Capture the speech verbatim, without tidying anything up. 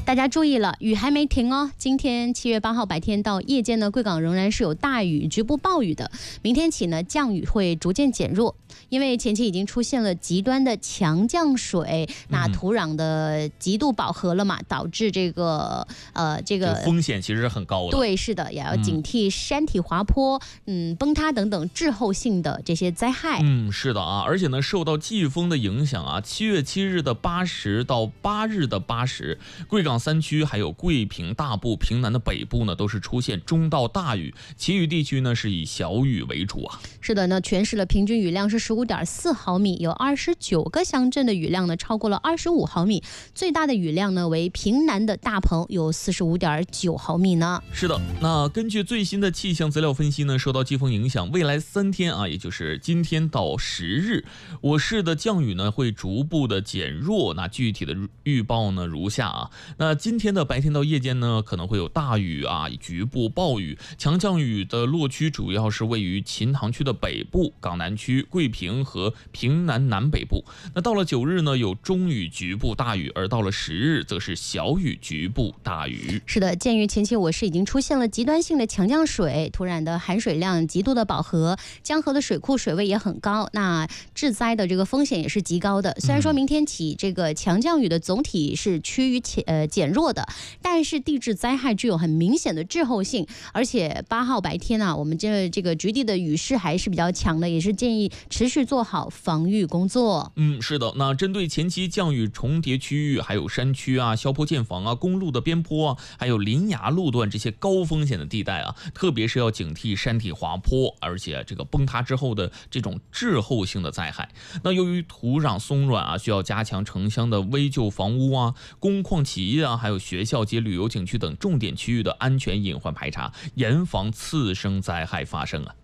大家注意了，雨还没停哦。今天七月八号白天到夜间呢，贵港仍然是有大雨、局部暴雨的。明天起呢，降雨会逐渐减弱，因为前期已经出现了极端的强降水，那土壤的极度饱和了嘛，导致这个呃这个风险其实是很高的。 对，是的，也要警惕山体滑坡、嗯崩塌等等滞后性的这些灾害。 嗯，是的啊，而且呢，受到季风的影响啊，七月七日的八时到八日的八时，贵港三区还有贵平大部、平南的北部呢，都是出现中到大雨，其余地区呢是以小雨为主啊。 是的，那全市的平均雨量是十五点四毫米，有二十九个乡镇的雨量呢超过了二十五毫米，最大的雨量呢为平南的大棚，有四十五点九毫米呢。 是的，那根据最新的气象资料分析呢，受到季风影响，未来三天啊，也就是今天到十日，我市的降雨呢会逐步的减弱。那具体的预报呢如下啊，那今天的白天到夜间呢可能会有大雨啊，局部暴雨，强降雨的落区主要是位于秦塘区的北部、港南区、贵平和平南南北部。那到了九日呢有中雨局部大雨，而到了十日则是小雨局部大雨。 是的，鉴于前期我市已经出现了极端性的强降水，土壤的含水量极度的饱和，江河的水库水位也很高，那致灾的这个风险也是极高的。虽然说明天起这个强降雨的总体是趋于呃减弱的，但是地质灾害具有很明显的滞后性，而且八号白天啊，我们这这个局地的雨势还是比较强的，也是建议持续做好防御工作。 嗯，是的，那针对前期降雨重叠区域，还有山区啊、消坡建房啊、公路的边坡啊，还有林崖路段这些高风险的地带啊，特别是要警惕山体滑坡，而且这个崩塌之后的这种滞后性的灾害。那由于土壤松软啊，需要加强城乡的危旧房屋啊、工矿企业啊，还有学校及旅游景区等重点区域的安全隐患排查，严防次生灾害发生啊。